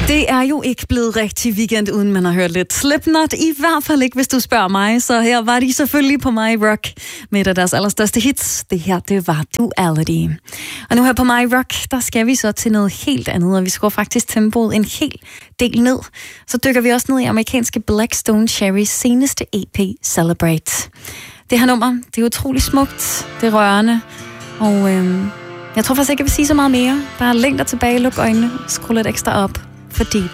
Det er jo ikke blevet rigtig weekend, uden man har hørt lidt Slipknot. I hvert fald ikke, hvis du spørger mig. Så her var de selvfølgelig på My Rock med et af deres allerstørste hits. Det her, det var Duality. Og nu her på My Rock, der skal vi så til noget helt andet. Og vi skruer faktisk tempoet en hel del ned. Så dykker vi også ned i amerikanske Black Stone Cherrys seneste EP, Celebrate. Det her nummer, det er utrolig smukt. Det er rørende. Og jeg tror faktisk ikke, jeg vil sige så meget mere. Bare læng dig tilbage, luk øjnene, skru lidt ekstra op. Fordi